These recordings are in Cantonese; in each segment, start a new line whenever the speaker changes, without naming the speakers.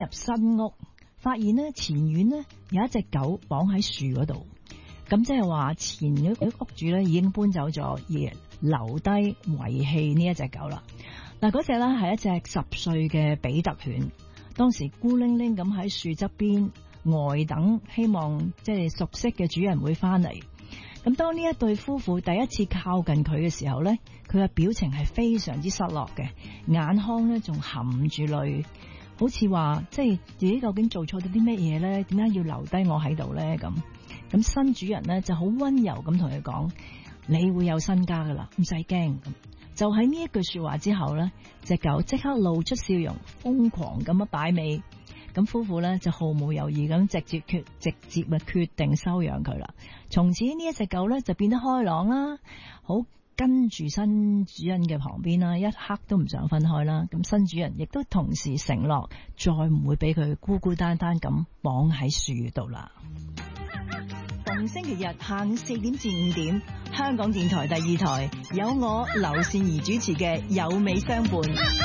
新屋，發現呢前院呢有一隻狗綁喺樹嗰度，咁即係話前嗰屋主咧已經搬走咗，而留低遺棄呢一隻狗啦。嗱，嗰隻咧係一隻10歲嘅比特犬，當時孤零零咁喺樹側邊呆等，希望即係熟悉嘅主人會翻嚟。咁當呢一對夫婦第一次靠近佢嘅時候咧，佢嘅表情係非常之失落嘅，眼眶咧仲含住淚，好似話即係自己究竟做錯咗啲咩嘢咧？點解要留低我喺度咧？咁新主人咧就好溫柔咁同佢講：你會有新家噶啦，唔使驚。就喺呢一句說話之後咧，隻狗即刻露出笑容，瘋狂咁樣擺尾。咁夫婦咧就毫無猶豫咁直接決定收養佢啦。從此呢一隻狗咧就變得開朗啦，好跟住新主人嘅旁邊啦，一刻都唔想分開啦。咁新主人亦都同時承諾，再唔會俾佢孤孤單單咁綁喺樹度啦。逢星期日下午4點至5點，香港電台第2台有我劉善儀主持嘅《有美相伴》。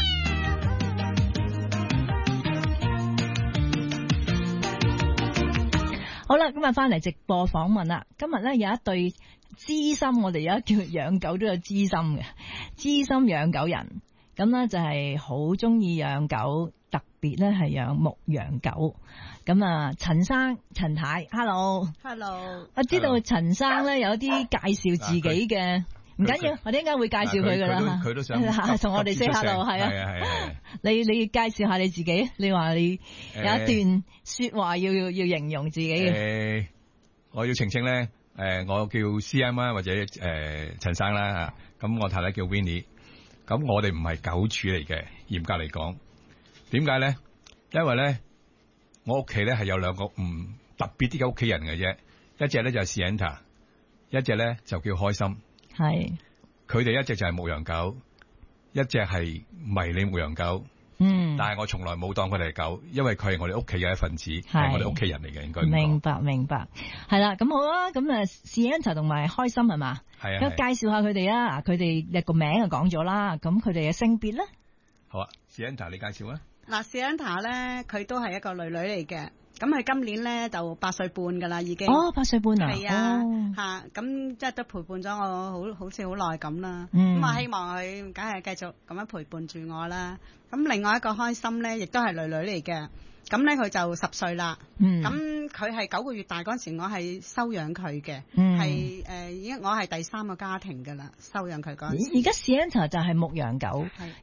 好啦，今日翻嚟直播訪問啦。今日咧有一對資深，我哋有一叫養狗都有資深嘅資深養狗人，咁咧就係好中意養狗，特別咧係養牧羊狗。咁啊，陳生、陳太 ，hello， 我知道陳生咧有啲介紹自己嘅。唔緊要，我哋應該會介紹佢噶啦。
佢都想
同我哋 say hello， 係啊。你介紹下你自己，你話你有一段說話要形容自己嘅。
我要澄清咧，我叫 CM 啦，或者陳生啦吓。咁我太太叫 Winnie。咁我哋唔係狗主嚟嘅，嚴格嚟講。點解咧？因為咧，我屋企咧係有兩個唔特別啲嘅屋企人嘅啫。一隻咧就係 Sienta， 一隻咧就叫開心。係，佢哋一隻就係牧羊狗，一隻係迷你牧羊狗。但係我從來冇當佢哋係狗，因為佢係我哋屋企嘅一份子，係我哋屋企人嚟嘅，應該
明白，係啦，咁好啊，咁啊 Sienta 同埋開心係嘛？係啊，咁介紹下佢哋啊，佢哋個名就講咗啦，咁佢哋嘅性別咧？
好啊 Sienta 你介紹啊。
嗱 Sienta 咧，佢都係一個女嚟嘅。咁佢今年咧就8歲半噶啦，已經。8歲半啊！係啊，吓咁即係都陪伴咗我好似好耐咁啦。咁我希望佢梗係繼續咁樣陪伴住我啦。咁另外一個開心咧，亦都係女嚟嘅。咁咧佢就10歲啦。咁佢係9個月大嗰陣時，我係收養佢嘅。係我係第3個家庭噶啦，收養佢嗰陣時。而家
Sienta 就係牧羊狗，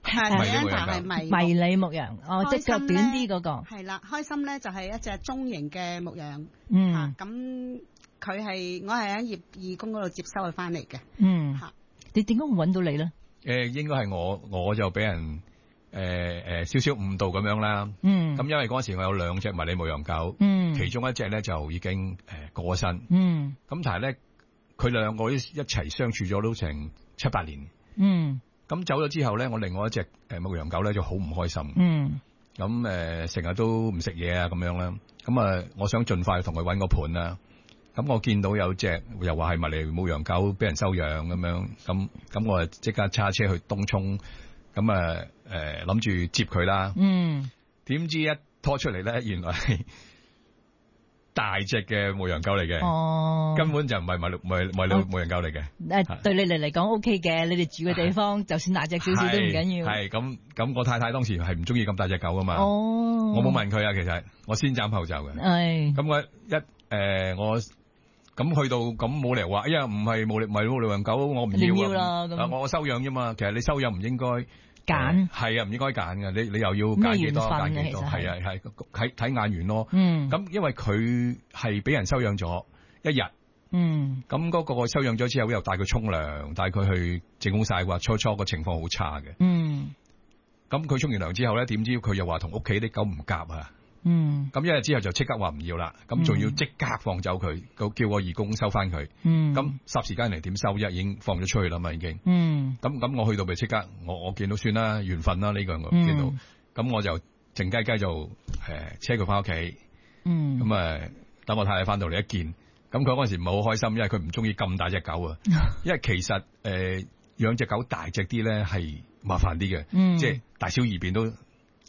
Sienta 係
迷你牧羊，即係腳短啲嗰個。
係啦，開心咧就係一隻中型嘅牧羊。咁佢係我係喺義工嗰度接收佢翻嚟嘅。
你點解會揾到你咧？
應該係我就俾人少少誤導咁樣啦。咁因為嗰時我有2隻迷你牧羊狗，其中一隻咧就已經過咗身。咁但係咧，佢兩個一齊相處咗都成7-8年。咁走咗之後咧，我另外一隻牧羊狗咧就好唔開心。咁成日都唔食嘢啊咁樣啦。咁我想盡快同佢搵個伴啦。咁我見到有隻又話係迷你牧羊狗俾人收養咁樣，咁我即刻揸車去東涌。咁諗住接佢啦，點知一拖出嚟咧，原來係大隻嘅牧羊狗嚟嘅，根本就唔係迷你牧羊狗嚟嘅。
對你嚟講 OK 嘅，你哋住嘅地方就算大隻少少都唔緊要。
係咁，我太太當時係唔中意咁大隻狗噶嘛。我冇問佢啊，其實我先斬後奏嘅。咁我咁去到咁冇理由話，哎呀唔係迷你牧羊狗，我唔要啦。我收養啫嘛，其實你收養唔應該揀，係啊，唔應該揀嘅。你又要揀幾多揀幾多，係啊係睇眼緣咯。咁因為佢係俾人收養咗1日，咁嗰個收養咗之後又帶佢沖涼，帶佢去整好晒，話初個情況好差嘅。咁佢沖完涼之後咧，點知佢又話同屋企啲狗唔夾啊。咁1日之後就即刻話唔要啦，咁仲要即刻放走佢，叫我義工收翻佢。咁霎時間嚟點收啫？已經放咗出去啦嘛，已經。咁我去到咪即刻，我見到算啦，緣分啦呢個我見到。咁我就靜雞雞就車佢翻屋企。咁等我太太翻到嚟一見，咁佢嗰陣時唔係好開心，因為佢唔中意咁大隻狗啊。因為其實養隻狗大隻啲咧係麻煩啲嘅，即係大小二便都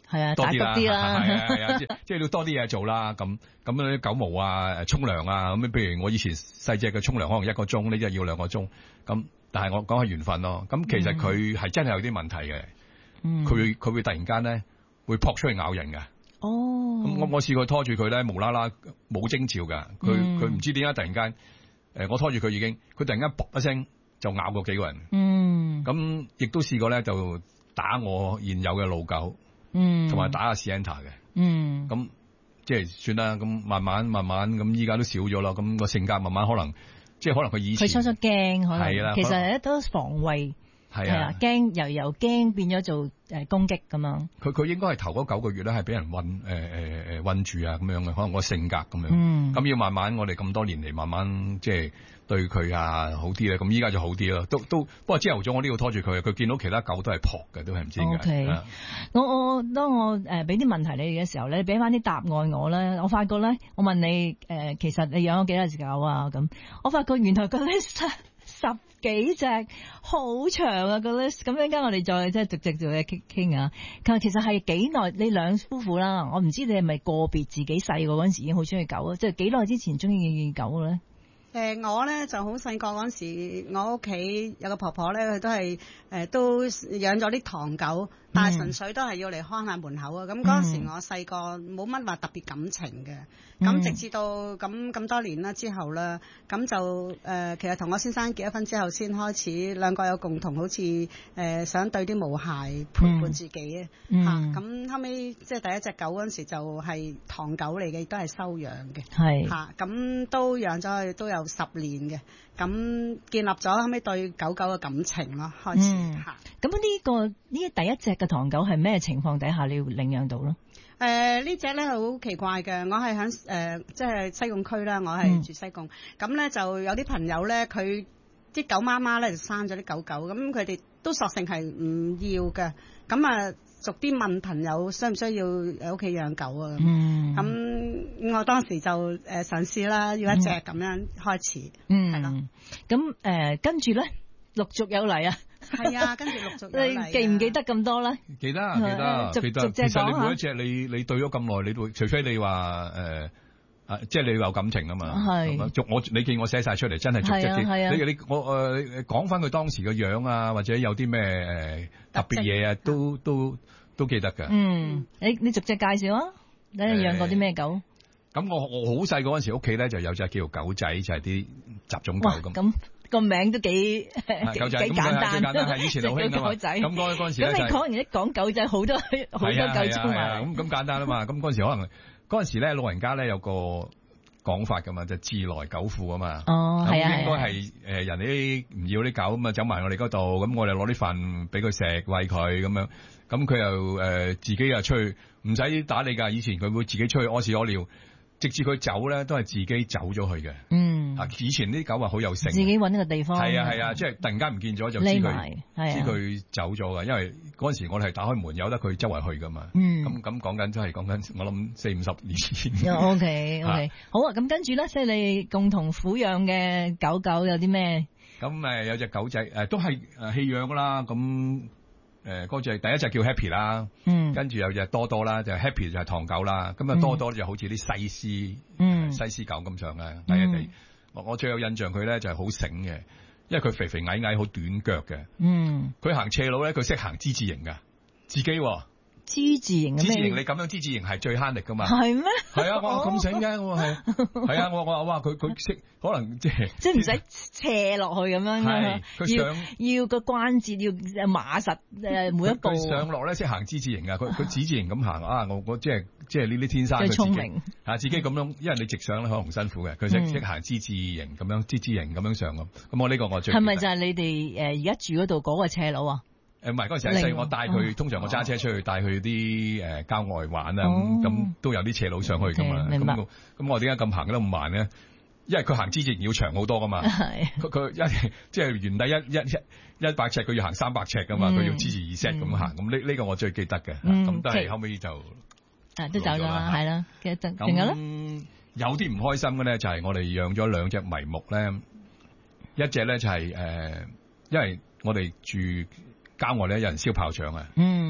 係啊，
多啲啦，
係啊，
即係要多啲嘢做啦。咁啲狗毛啊，沖涼啊，咁譬如我以前細隻嘅沖涼可能1個鐘，呢隻要2個鐘。咁但係我講係緣分咯。咁其實佢係真係有啲問題嘅。佢會突然間咧會撲出去咬人㗎。哦。咁我試過拖住佢咧，無啦啦冇徵兆㗎。佢唔知點解突然間我拖住佢佢突然間卜一聲就咬過幾個人。咁亦都試過咧就打我現有嘅老狗。同埋打下 Sienta 嘅。咁即係算啦。咁慢慢咁依家都少咗啦。咁個性格慢慢可能佢以前
佢初驚可能
係啦，
其實都防衛係啊，驚由驚變咗做攻擊咁樣。佢
應該係頭嗰9個月咧係俾人韞住啊咁樣嘅，可能個性格咁樣。咁要慢慢我哋咁多年嚟慢慢即係對佢啊好啲咧。咁依家就好啲咯。都不過朝頭早我都要拖住佢，佢見到其他狗都係撲嘅，都係唔知點解。
Okay. 我當我俾啲問題你嘅時候咧，俾翻啲答案我咧，我發覺咧，我問你其實你養咗幾多隻狗啊？咁我發覺原來個 list 10幾隻好長啊個 list。咁陣間我哋再即係逐隻做嘢傾啊。其實係幾耐？你兩夫婦啦，我唔知你係咪個別自己細個嗰陣時已經好中意狗啊？即係幾耐之前中意狗咧？
我咧就好細個嗰時，我屋企有個婆婆咧，佢都係都養咗啲唐狗，但係純粹都係要嚟看下門口啊。咁嗰陣時我細個冇乜話特別感情嘅，咁直至到咁多年啦之後啦，咁就其實同我先生結咗婚之後，先開始兩個有共同好似想對啲毛孩陪伴自己啊嚇。咁後尾即係第一隻狗嗰陣時就係唐狗嚟嘅，亦都係收養嘅，係嚇。咁都養咗佢都有10年嘅，咁建立咗後尾對狗狗嘅感情咯，開始嚇。
咁呢第一隻嘅唐狗係咩情況底下你要領養到咯？
呢隻咧好奇怪嘅，我係喺即係西貢區啦，我係住西貢，咁咧就有啲朋友咧，佢啲狗媽媽咧就生咗啲狗狗，咁佢哋都索性係唔要嘅，咁啊逐啲問朋友需唔需要喺屋企養狗啊？咁我當時就嘗試啦，要一隻咁樣開始，係咯。
咁跟住咧陸續有嚟啊！
係啊，跟住陸續有嚟。
你記唔記得咁多咧？
記得。逐隻講下。其實你每一隻你對咗咁耐，你都除非你話即係你有感情啊嘛。係。你見我寫晒出嚟，真係逐隻記。係啊。你我講翻佢當時嘅樣啊，或者有啲咩特別嘢啊，都記得㗎。
你逐隻介紹啊！你養過啲咩狗？
咁我好細個嗰陣時，屋企咧就有隻叫狗仔，就係啲雜種狗咁。
咁個名都幾
狗仔，
幾簡單。
最簡單係以前好興㗎嘛。咁嗰陣時咧，
咁你講完一講狗仔，好多狗出埋。
咁簡單啊嘛。咁嗰陣時可能嗰陣時咧，老人家咧有個講法㗎嘛，就自來狗庫啊嘛。
哦，係啊。
應該係人哋唔要啲狗咁啊，走埋我哋嗰度，咁我哋攞啲飯俾佢食，餵佢咁樣。咁佢又自己又出去，唔使打理㗎。以前佢會自己出去屙屎屙尿，直至佢走咧都係自己走咗去嘅。以前啲狗話好有性，
自己搵一個地方。
係啊，即係突然間唔見咗就知佢走咗㗎。因為嗰陣時我哋係打開門由得佢周圍去㗎嘛。咁講緊真係講緊，我諗40-50年前。
OK，好啊。咁跟住咧，即係你共同撫養嘅狗狗有啲咩？
咁有隻狗仔都係棄養㗎啦。咁嗰隻第一隻叫 Happy 啦，跟住有隻多多啦，就 Happy 就係唐狗啦，咁啊多多就好似啲西施狗咁上嘅矮矮地。我最有印象佢咧就係好醒嘅，因為佢肥肥矮矮好短腳嘅。佢行斜路咧，佢識行之字形㗎，自己。
之字形嘅咩？
之字形你咁樣之字形係最慳力噶嘛？
係咩？
係啊，我咁醒嘅，我係啊，我話佢識可能即係
唔使斜落去咁樣。係佢要個關節要馬實每一步。
佢上落咧識行之字形啊！佢之字形咁行啊！我即係呢啲天生
佢聰明
自己咁樣，因為你直上咧可能辛苦嘅，佢識行之字形咁樣之字形咁樣上咁。咁我呢個我最係
咪就係你哋而家住嗰度嗰個斜路啊？
唔係嗰陣時細，我帶佢通常我揸車出去帶佢啲郊外玩啊，咁都有啲斜路上去噶嘛。明白。咁我點解咁行得咁慢咧？因為佢行之前要長好多噶嘛。佢即係原底100尺，佢要行300尺噶嘛。佢要支持2 set 咁行。咁呢個我最記得嘅。咁但係後尾就
都走咗啦，係啦。其實仲有咧，
有啲唔開心嘅咧，就係我哋養咗2隻迷目咧。一隻咧就係因為我哋住郊外咧有人燒炮仗啊，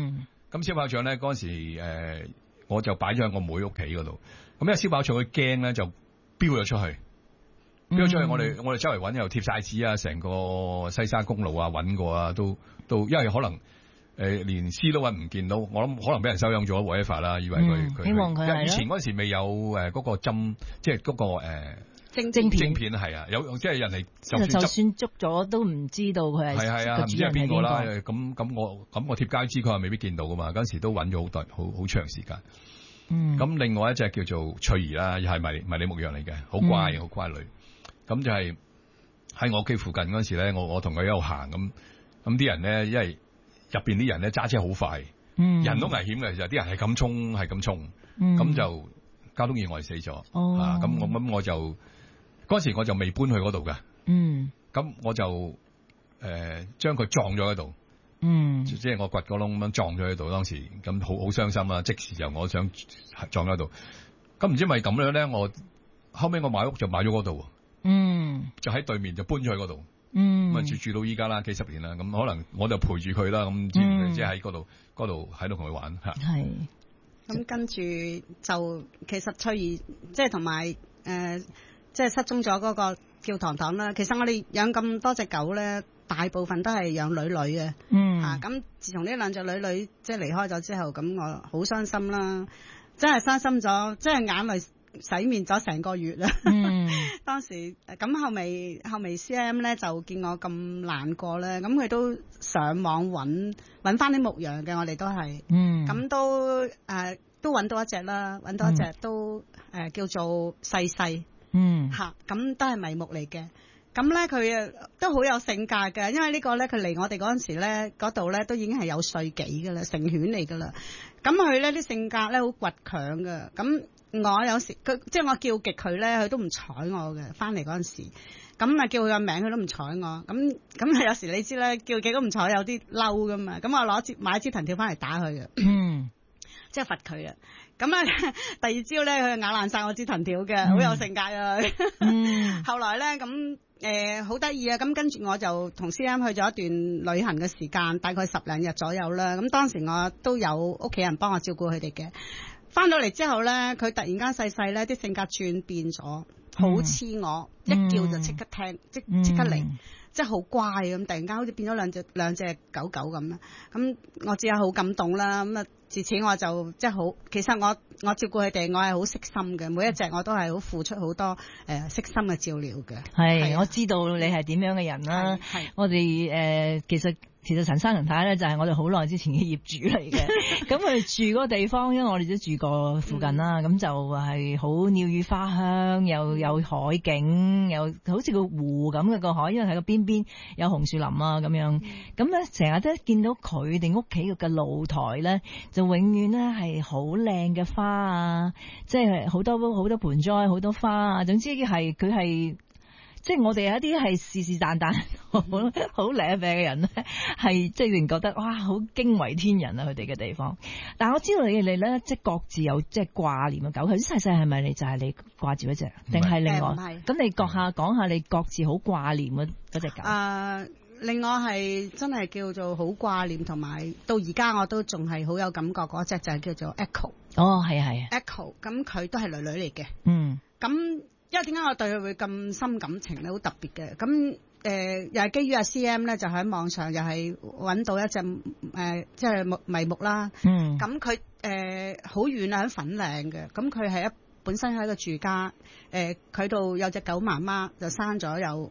咁燒炮仗咧嗰陣時我就擺咗喺我妹屋企嗰度。咁因為燒炮仗佢驚咧就飆咗出去。飆咗出去，我哋周圍揾又貼晒紙啊，成個西沙公路啊揾過啊，都因為可能連屍都揾唔見到，我諗可能俾人收養咗 whatever 啦，以為佢
希望佢係
以前嗰陣時未有嗰個針，即係嗰個晶片係啊，有即係人哋就
算捉咗都唔知道佢係
唔知係邊個啦。咁我貼街知佢係未必見到噶嘛，嗰陣時都揾咗好長時間。咁另外一隻叫做翠兒啦，又係迷你牧羊嚟嘅，好乖好乖女。咁就係喺我屋企附近嗰時咧，我同佢一路行咁啲人咧，因為入邊啲人咧揸車好快，人都危險嘅，其實啲人係咁衝，咁就交通意外死咗。咁我就嗰時我就未搬去嗰度嘅，咁我就將佢撞咗喺度，即係我掘個窿咁樣撞咗喺度，當時咁好傷心啊！即時就我想撞喺度，咁唔知咪咁樣咧？我後尾我買屋就買咗嗰度。就喺對面就搬咗去嗰度，咁啊住到依家啦，幾十年啦，咁可能我就陪住佢啦，咁即係喺嗰度喺度同佢玩吓。係，
咁跟住就其實翠兒即係同埋即係失蹤咗嗰個叫糖糖啦。其實我哋養咁多隻狗咧，大部分都係養女嘅。咁自從呢兩隻女即係離開咗之後，咁我好傷心啦，真係傷心咗，即係眼淚洗面咗成個月啦。當時咁後尾 CM 咧就見我咁難過咧，咁佢都上網揾翻啲牧羊嘅，我哋都係，咁都揾到一隻啦，揾到一隻都叫做細細，咁都係迷牧嚟嘅。咁咧佢都好有性格嘅，因為呢個咧佢嚟我哋嗰陣時咧嗰度咧都已經係有歲幾噶啦，成犬嚟噶啦。咁佢咧啲性格咧好倔強嘅，咁我有時佢即係我叫極佢咧，佢都唔睬我嘅。翻嚟嗰陣時，咁啊叫佢個名，佢都唔睬我。咁有時你知咧，叫極都唔睬，有啲嬲噶嘛。咁我買支藤條翻嚟打佢嘅，即係罰佢啊。咁啊，第二朝咧，佢咬爛晒我支藤條嘅，好有性格啊。後來咧，咁好得意啊。咁跟住我就同 CM 去咗一段旅行嘅時間，大概10兩日左右啦。咁當時我都有屋企人幫我照顧佢哋嘅。翻到嚟之後咧，佢突然間細細咧啲性格轉變咗，好黐我，一叫就即刻聽，即刻嚟，即係好乖咁。突然間好似變咗兩隻狗咁啦。咁我只係好感動啦。咁啊，自此我就即係好，其實我照顧佢哋，我係好悉心嘅，每一隻我都係好付出好多悉心嘅照料嘅。係，我知道你係點樣嘅人啦。我哋其實陳生陳太咧就係我哋好耐之前嘅業主嚟嘅，咁佢住嗰個地方，因為我哋都住過附近啦，咁就係好鳥語花香，又有海景，又好似個湖咁嘅個海，因為喺個邊有紅樹林啊咁樣，咁咧成日都見到佢哋屋企嘅露台咧，就永遠咧係好靚嘅花啊，即係好多盆栽，好多花啊，總之係佢係。即係我哋有一啲係是但好舐病嘅人咧，係即係令覺得哇好驚為天人啊！佢哋嘅地方。但係我知道你哋咧，即係各自有即係掛念嘅狗。佢啲細細係咪你就係你掛住一隻，定係另外？咁你講下你各自好掛念嗰隻狗。另外係真係叫做好掛念，同埋到而家我都仲係好有感覺嗰隻就係叫做 Echo。
哦，係
Echo， 咁佢都係女嚟嘅。咁。因為點解我對佢會咁深感情咧？好特別嘅。咁又係基於阿 CM 咧，就喺網上又係揾到一隻即係迷牧啦。咁佢好遠啊，喺粉嶺嘅。咁佢係本身係一個住家。佢度有隻狗媽媽就生咗有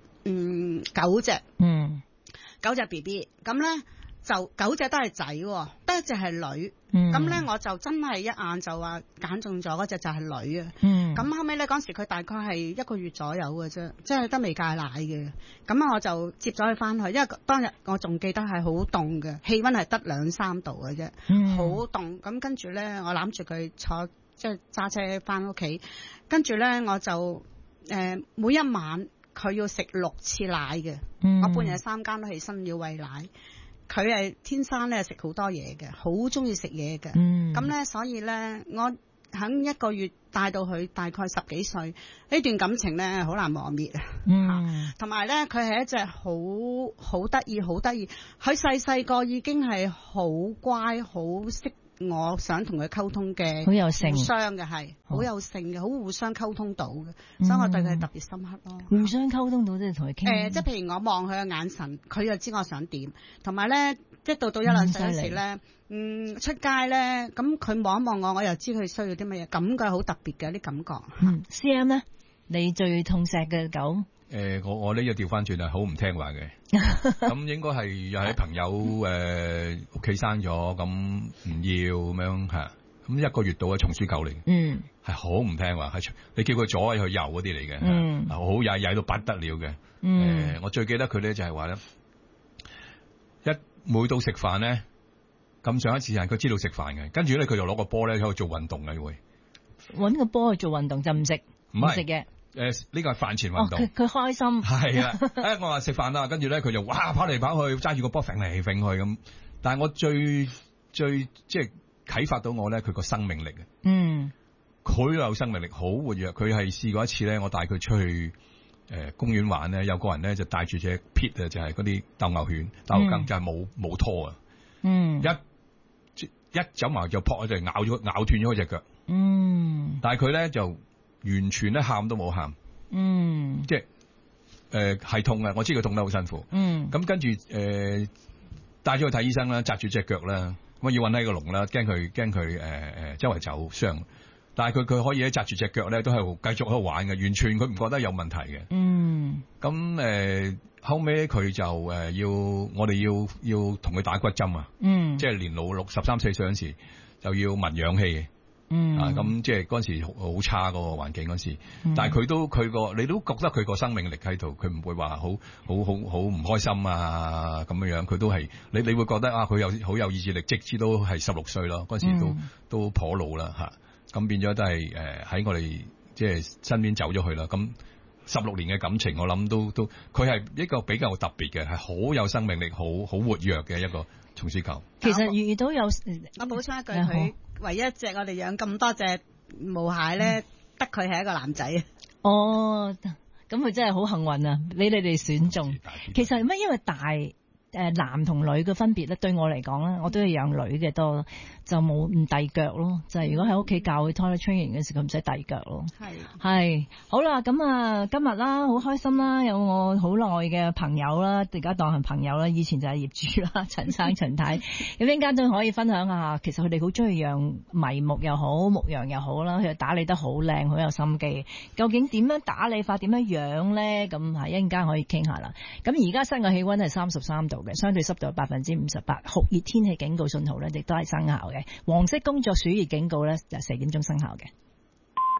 9隻。9隻 BB。咁咧就9隻都係仔，得一隻係女。咁咧我就真係一眼就話揀中咗嗰隻就係女啊。咁後尾咧嗰時佢大概係1個月左右嘅啫，即係得未戒奶嘅。咁我就接咗佢翻去，因為當日我仲記得係好凍嘅，氣溫係得2-3度嘅啫，好凍。咁跟住咧我攬住佢坐，即係揸車翻屋企。跟住咧我就每一晚佢要食6次奶嘅。我半夜3更都起身要餵奶。佢係天生咧食好多嘢嘅，好中意食嘢嘅。咁咧所以咧我響1個月帶到佢大概10幾歲，呢段感情咧好難磨滅啊。同埋咧，佢係一隻好得意，佢細個已經係好乖，好識我想同佢溝通嘅，
好有性，
互相嘅係好有性嘅，好互相溝通到嘅，所以我對佢特別深刻咯。
互相溝通到即係同佢傾。
即係譬如我望佢嘅眼神，佢就知我想點。同埋咧，即係到1、2歲嗰時咧，出街咧，咁佢望一望我，我又知佢需要啲乜嘢，感覺好特別嘅啲感覺。
CM 咧，你最痛錫嘅狗？
我呢個調翻轉係好唔聽話嘅，咁應該係又喺朋友屋企生咗，咁唔要咁樣吓，咁1個月到嘅松鼠狗嚟，係好唔聽話，係你叫佢左去右嗰啲嚟嘅，好曳到不得了嘅。我最記得佢咧就係話咧，每到食飯咧咁上一次係佢知道食飯嘅，跟住咧佢就攞個波咧喺度做運動嘅，會
搵個波去做運動就唔食嘅。
呢個係飯前運動。
佢開心。係
啊，我話食飯啦，跟住咧佢就哇跑嚟跑去，揸住個波揈嚟揈去咁。但係我最即係啟發到我咧，佢個生命力嘅。佢有生命力，好活躍。佢係試過一次咧，我帶佢出去公園玩咧，有個人咧就帶住隻 Pit 啊，就係嗰啲鬥牛犬、鬥牛梗，就係冇拖啊。一走埋就撲，就咬斷咗佢隻腳。但係佢咧就完全咧喊都冇喊，即係係痛嘅，我知佢痛得好辛苦。咁跟住帶咗去睇醫生啦，紮住隻腳啦，咁要韞喺個籠啦，驚佢周圍走傷。但係佢可以咧紮住隻腳咧，都係繼續喺度玩嘅，完全佢唔覺得有問題嘅。咁後尾佢就我哋要同佢打骨針啊，即係年老13、14歲嗰時就要聞氧氣。咁即係嗰陣時好差嗰個環境嗰時，但係你都覺得佢個生命力喺度，佢唔會話好唔開心啊咁樣樣，佢都係你會覺得啊，佢好有意志力，直至都係16歲咯，嗰陣時都頗老啦吓，咁變咗都係喺我哋即係身邊走咗去啦。咁16年嘅感情，我諗都佢係一個比較特別嘅，係好有生命力，好活躍嘅一個松鼠狗。
其實遇到有
我補充一句，佢唯一一隻我哋養咁多隻毛蟹咧，得佢係一個男仔啊。
哦，咁佢真係好幸運啊！俾你哋選中。其實乜因為男同女嘅分別咧，對我嚟講咧，我都係養女嘅多，就冇唔遞腳咯。就係如果喺屋企教佢 toilet training 嘅時候，唔使遞腳咯。係好啦，咁啊今日啦，好開心啦，有我好耐嘅朋友啦，而家當係朋友啦，以前就係業主啦，陳生陳太，咁陣間都可以分享下，其實佢哋好中意養迷牧又好，牧羊又好啦，佢打理得好靚，好有心機。究竟點樣打理法，點樣養咧？咁係一陣間可以傾下啦。咁而家室外氣溫係33度。相對濕度58%，酷熱天氣警告信號咧亦都係生效嘅，黃色工作暑熱警告咧就4點鐘生效嘅。